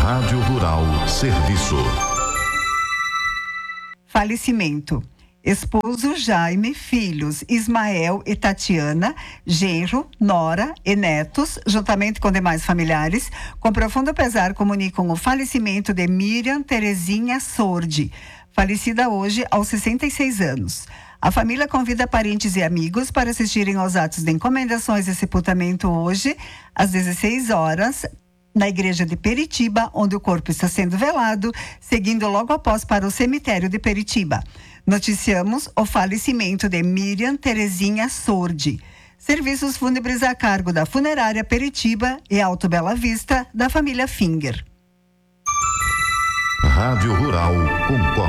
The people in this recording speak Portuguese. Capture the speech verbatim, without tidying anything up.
Rádio Rural Serviço. Falecimento. Esposo Jaime, filhos Ismael e Tatiana, genro, nora e netos, juntamente com demais familiares, com profundo pesar comunicam o falecimento de Miriam Terezinha Sordi, falecida hoje aos sessenta e seis anos. A família convida parentes e amigos para assistirem aos atos de encomendações e sepultamento hoje, às dezesseis horas, na igreja de Peritiba, onde o corpo está sendo velado, seguindo logo após para o cemitério de Peritiba. Noticiamos o falecimento de Miriam Terezinha Sordi. Serviços fúnebres a cargo da Funerária Peritiba e Alto Bela Vista, da família Finger. Rádio Rural com